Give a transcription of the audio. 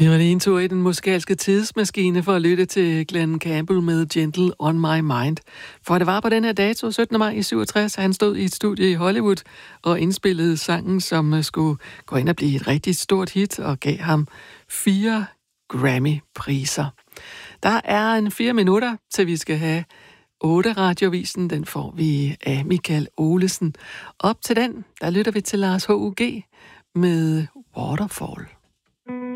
Vi var lige en tur i den musikalske tidsmaskine for at lytte til Glenn Campbell med Gentle on My Mind. For det var på den her dato, 17. maj i 67, han stod i et studie i Hollywood og indspillede sangen, som skulle gå ind og blive et rigtig stort hit og gav ham 4 Grammy-priser. Der er en 4 minutter, til vi skal have 8 radiovisen. Den får vi af Michael Olesen. Op til den, der lytter vi til Lars H.U.G. med Waterfall.